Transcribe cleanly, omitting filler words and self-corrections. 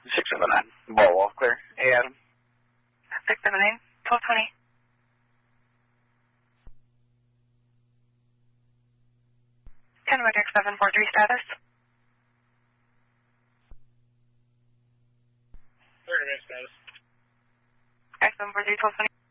679. Ball wall clear. Hey, Adam. 679, 1220. Kenwood X743 status. 30-minute status. X743, 1220.